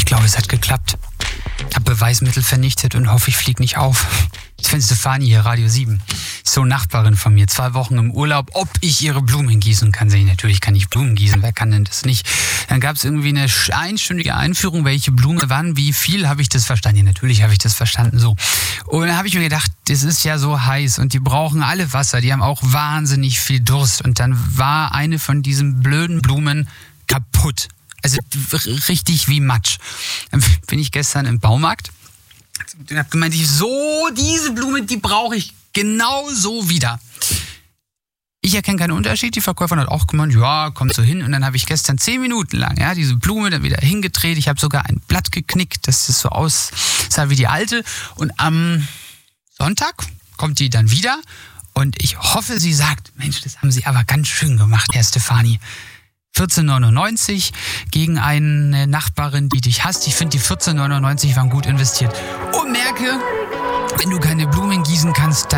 glaube, es hat geklappt. Hab Beweismittel vernichtet und hoffe, ich fliege nicht auf. Sven Stefani hier, Radio 7. So Nachbarin von mir, 2 Wochen im Urlaub. Ob ich ihre Blumen gießen kann, sage ich, natürlich kann ich Blumen gießen. Wer kann denn das nicht? Dann gab es irgendwie eine einstündige Einführung, welche Blumen wann, wie viel, habe ich das verstanden? Ja, natürlich habe ich das verstanden, so. Und dann habe ich mir gedacht, das ist ja so heiß und die brauchen alle Wasser. Die haben auch wahnsinnig viel Durst. Und dann war eine von diesen blöden Blumen kaputt. Also richtig wie Matsch. Dann bin ich gestern im Baumarkt und habe gemeint, diese Blume, die brauche ich genau so wieder. Ich erkenne keinen Unterschied. Die Verkäuferin hat auch gemeint, ja, kommt so hin. Und dann habe ich gestern 10 Minuten lang diese Blume dann wieder hingedreht. Ich habe sogar ein Blatt geknickt, dass es so aussah wie die alte. Und am Sonntag kommt die dann wieder. Und ich hoffe, sie sagt, Mensch, das haben Sie aber ganz schön gemacht, Herr Stefani. 14,99 gegen eine Nachbarin, die dich hasst. Ich finde, die 14,99 waren gut investiert. Und merke, wenn du keine Blumen gießen kannst, dann